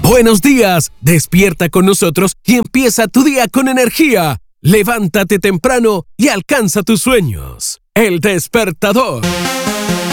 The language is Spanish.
Buenos días, despierta con nosotros y empieza tu día con energía. Levántate temprano y alcanza tus sueños. El Despertador.